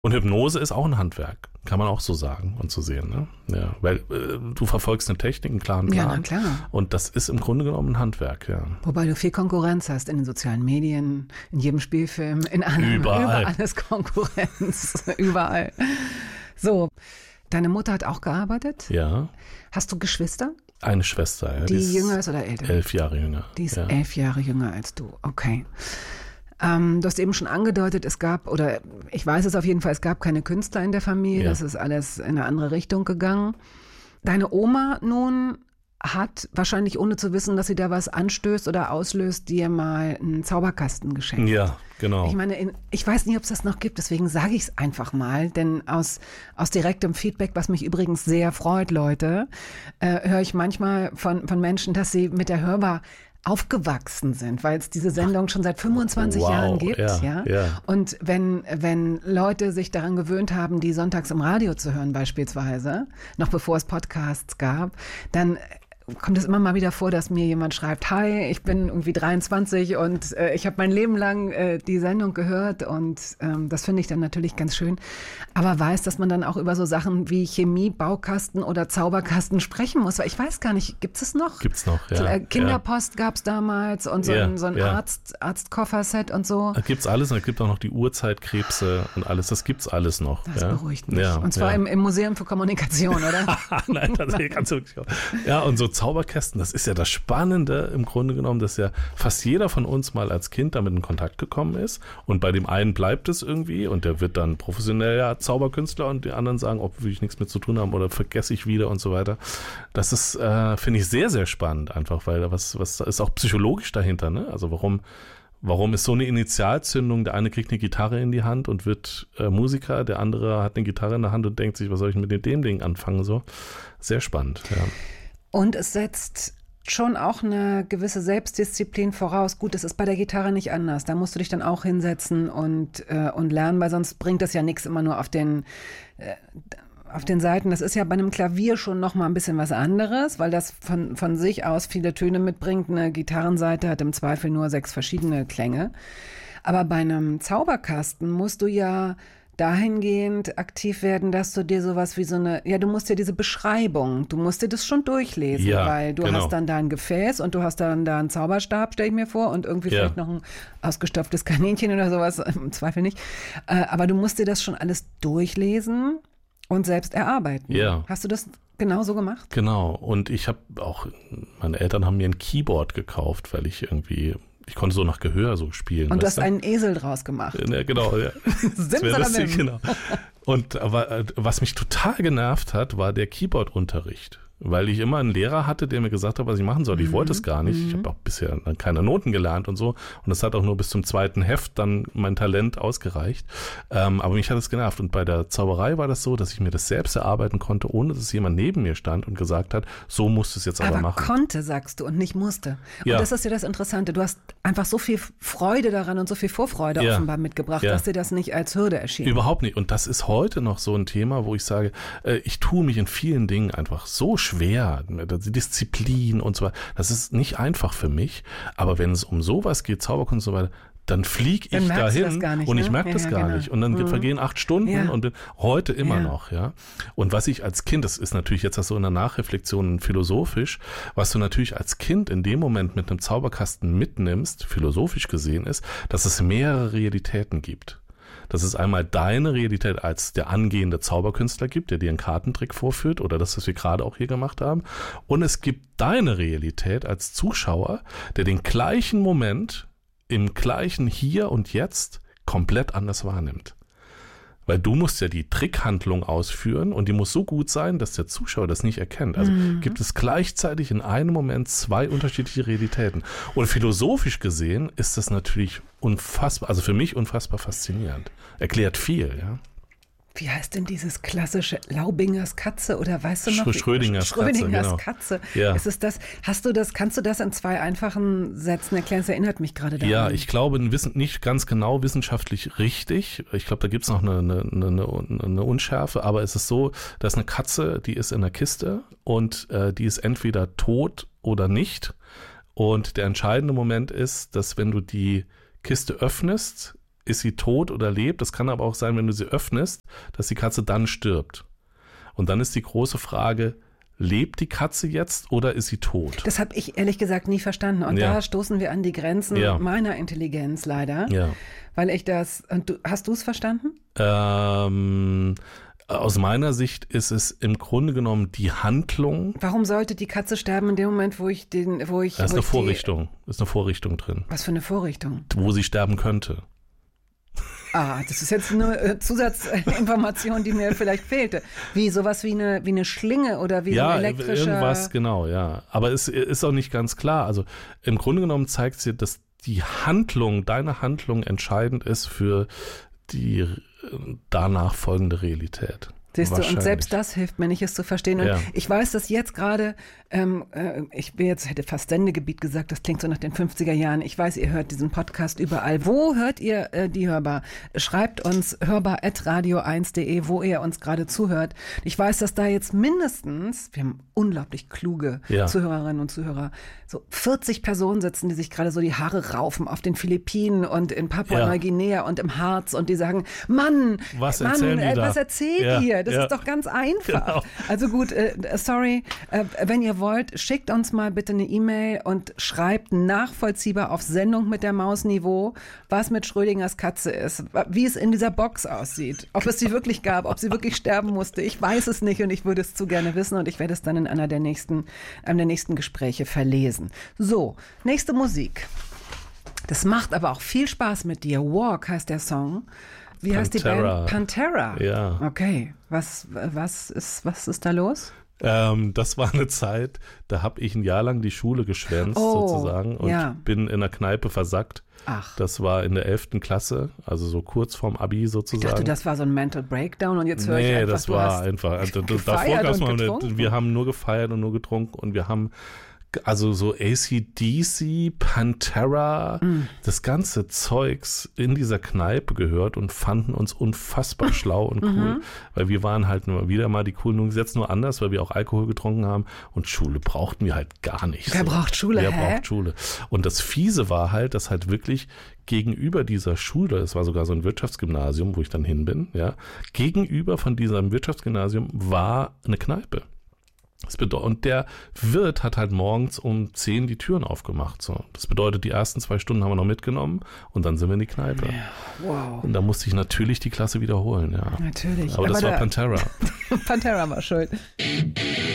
Und Hypnose ist auch ein Handwerk, kann man auch so sagen und so sehen. Ne? Ja, weil du verfolgst eine Technik, einen klaren Plan. Ja, na klar. Und das ist im Grunde genommen ein Handwerk, ja. Wobei du viel Konkurrenz hast in den sozialen Medien, in jedem Spielfilm, in allem. Überall ist Konkurrenz, überall. So, deine Mutter hat auch gearbeitet? Ja. Hast du Geschwister? Eine Schwester, ja. Die jünger ist oder älter? 11 Jahre jünger. Die ist 11 Jahre jünger als du, okay. Du hast eben schon angedeutet, es gab, oder ich weiß es auf jeden Fall, es gab keine Künstler in der Familie, das ist alles in eine andere Richtung gegangen. Deine Oma nun hat wahrscheinlich, ohne zu wissen, dass sie da was anstößt oder auslöst, dir mal einen Zauberkasten geschenkt. Ja, genau. Ich meine, ich weiß nicht, ob es das noch gibt, deswegen sage ich es einfach mal, denn aus direktem Feedback, was mich übrigens sehr freut, Leute, höre ich manchmal von Menschen, dass sie mit der Hörbar aufgewachsen sind, weil es diese Sendung schon seit 25 Jahren gibt. Ja. Und wenn Leute sich daran gewöhnt haben, die sonntags im Radio zu hören beispielsweise, noch bevor es Podcasts gab, dann kommt es immer mal wieder vor, dass mir jemand schreibt, hi, ich bin irgendwie 23 und ich habe mein Leben lang die Sendung gehört und das finde ich dann natürlich ganz schön, aber weiß, dass man dann auch über so Sachen wie Chemie, Baukasten oder Zauberkasten sprechen muss, weil ich weiß gar nicht, gibt es noch? Gibt's noch, ja. Kinderpost gab es damals und so ein Arztkofferset und so. Da gibt's alles und es gibt auch noch die Urzeitkrebse und alles, das gibt's alles noch. Das beruhigt mich. Ja, und zwar im Museum für Kommunikation, oder? Nein, tatsächlich ganz so. Ja, und so Zauberkästen, das ist ja das Spannende im Grunde genommen, dass ja fast jeder von uns mal als Kind damit in Kontakt gekommen ist und bei dem einen bleibt es irgendwie und der wird dann professioneller Zauberkünstler und die anderen sagen, ob will ich nichts mit zu tun haben oder vergesse ich wieder und so weiter. Das ist, finde ich, sehr, sehr spannend einfach, weil was ist auch psychologisch dahinter, ne? Also warum ist so eine Initialzündung, der eine kriegt eine Gitarre in die Hand und wird Musiker, der andere hat eine Gitarre in der Hand und denkt sich, was soll ich mit dem Ding anfangen, so. Sehr spannend, ja. Und es setzt schon auch eine gewisse Selbstdisziplin voraus. Gut, das ist bei der Gitarre nicht anders. Da musst du dich dann auch hinsetzen und lernen, weil sonst bringt das ja nichts immer nur auf den Seiten. Das ist ja bei einem Klavier schon noch mal ein bisschen was anderes, weil das von sich aus viele Töne mitbringt. Eine Gitarrenseite hat im Zweifel nur 6 verschiedene Klänge. Aber bei einem Zauberkasten musst du ja dahingehend aktiv werden, dass du dir sowas wie du musst dir diese Beschreibung, du musst dir das schon durchlesen, weil du hast dann da ein Gefäß und du hast dann da einen Zauberstab, stell ich mir vor, und irgendwie vielleicht noch ein ausgestopftes Kaninchen oder sowas, im Zweifel nicht. Aber du musst dir das schon alles durchlesen und selbst erarbeiten. Ja. Hast du das genauso gemacht? Genau. Und ich habe auch, meine Eltern haben mir ein Keyboard gekauft, weil ich konnte so nach Gehör so spielen. Und du hast einen Esel draus gemacht. Ja, genau, ja. Lustig, genau. Und aber, was mich total genervt hat, war der Keyboard-Unterricht. Weil ich immer einen Lehrer hatte, der mir gesagt hat, was ich machen soll. Ich wollte es gar nicht. Ich habe auch bisher dann keine Noten gelernt und so. Und das hat auch nur bis zum 2. Heft dann mein Talent ausgereicht. Aber mich hat es genervt. Und bei der Zauberei war das so, dass ich mir das selbst erarbeiten konnte, ohne dass jemand neben mir stand und gesagt hat, so musst du es jetzt aber machen. Aber konnte, sagst du, und nicht musste. Ja. Und das ist ja das Interessante. Du hast einfach so viel Freude daran und so viel Vorfreude offenbar mitgebracht, dass dir das nicht als Hürde erschien. Überhaupt nicht. Und das ist heute noch so ein Thema, wo ich sage, ich tue mich in vielen Dingen einfach so schwer, die Disziplin und so weiter. Das ist nicht einfach für mich, aber wenn es um sowas geht, Zauberkunst und so weiter, dann fliege ich dahin und ich merke das gar nicht. Und dann vergehen 8 Stunden und heute immer noch, ja. Und was ich als Kind, das ist natürlich jetzt so in der Nachreflexion philosophisch, was du natürlich als Kind in dem Moment mit einem Zauberkasten mitnimmst, philosophisch gesehen ist, dass es mehrere Realitäten gibt. Dass es einmal deine Realität als der angehende Zauberkünstler gibt, der dir einen Kartentrick vorführt oder das, was wir gerade auch hier gemacht haben. Und es gibt deine Realität als Zuschauer, der den gleichen Moment im gleichen Hier und Jetzt komplett anders wahrnimmt. Weil du musst ja die Trickhandlung ausführen und die muss so gut sein, dass der Zuschauer das nicht erkennt. Also gibt es gleichzeitig in einem Moment 2 unterschiedliche Realitäten. Und philosophisch gesehen ist das natürlich unfassbar, also für mich unfassbar faszinierend. Erklärt viel, ja. Wie heißt denn dieses klassische Laubingers Katze oder weißt du noch? Schrödingers Katze. Ja. Ist es das? Kannst du das in 2 einfachen Sätzen erklären? Das erinnert mich gerade daran. Ja, ich glaube nicht ganz genau wissenschaftlich richtig. Ich glaube, da gibt es noch eine Unschärfe, aber es ist so, dass eine Katze, die ist in einer Kiste und die ist entweder tot oder nicht. Und der entscheidende Moment ist, dass wenn du die Kiste öffnest, ist sie tot oder lebt. Das kann aber auch sein, wenn du sie öffnest, dass die Katze dann stirbt. Und dann ist die große Frage, lebt die Katze jetzt oder ist sie tot? Das habe ich ehrlich gesagt nie verstanden. Und da stoßen wir an die Grenzen meiner Intelligenz leider. Ja. Weil ich das, hast du es verstanden? Aus meiner Sicht ist es im Grunde genommen die Handlung. Warum sollte die Katze sterben in dem Moment, wo ich... Da ist eine Vorrichtung. Ist eine Vorrichtung drin. Was für eine Vorrichtung? Wo sie sterben könnte. Das ist jetzt eine Zusatzinformation, die mir vielleicht fehlte. Sowas wie eine Schlinge oder wie ein elektrischer... Ja, irgendwas, genau, ja. Aber es ist auch nicht ganz klar. Also im Grunde genommen zeigt es dir, dass die Handlung, deine Handlung entscheidend ist für die danach folgende Realität. Siehst du, und selbst das hilft mir nicht, es zu verstehen. Und ich weiß, dass jetzt gerade, hätte fast Sendegebiet gesagt, das klingt so nach den 50er Jahren. Ich weiß, ihr hört diesen Podcast überall. Wo hört ihr die Hörbar? Schreibt uns hörbar@radio1.de, wo ihr uns gerade zuhört. Ich weiß, dass da jetzt mindestens, wir haben unglaublich kluge Zuhörerinnen und Zuhörer, so 40 Personen sitzen, die sich gerade so die Haare raufen auf den Philippinen und in Papua-Neuguinea und im Harz und die sagen, Mann, was erzählt ihr? Das ist doch ganz einfach. Genau. Also gut, sorry, wenn ihr wollt, schickt uns mal bitte eine E-Mail und schreibt nachvollziehbar auf Sendung mit der Maus-Niveau, was mit Schrödingers Katze ist, wie es in dieser Box aussieht, ob es sie wirklich gab, ob sie wirklich sterben musste. Ich weiß es nicht und ich würde es zu gerne wissen und ich werde es dann in einem der nächsten Gespräche verlesen. So, nächste Musik. Das macht aber auch viel Spaß mit dir. Walk heißt der Song. Wie heißt die Band? Pantera. Ja. Okay. Was ist da los? Das war eine Zeit, da habe ich ein Jahr lang die Schule geschwänzt sozusagen und bin in der Kneipe versackt. Ach. Das war in der 11. Klasse, also so kurz vorm Abi sozusagen. Ich dachte, das war so ein Mental Breakdown und jetzt höre ich einfach, das war einfach. Also, davor gab es mal wir haben nur gefeiert und nur getrunken und wir haben also so AC/DC, Pantera, das ganze Zeugs in dieser Kneipe gehört und fanden uns unfassbar schlau und cool, weil wir waren halt nur wieder mal die coolen Jungs, jetzt nur anders, weil wir auch Alkohol getrunken haben und Schule brauchten wir halt gar nicht. Wer braucht Schule? Wer braucht Schule? Und das Fiese war halt, dass halt wirklich gegenüber dieser Schule, es war sogar so ein Wirtschaftsgymnasium, wo ich dann hin bin, gegenüber von diesem Wirtschaftsgymnasium war eine Kneipe. Und der Wirt hat halt morgens um 10 die Türen aufgemacht. So. Das bedeutet, die ersten 2 Stunden haben wir noch mitgenommen und dann sind wir in die Kneipe. Ja, wow. Und da musste ich natürlich die Klasse wiederholen. Ja. Natürlich. Aber das war Pantera. Pantera war schuld.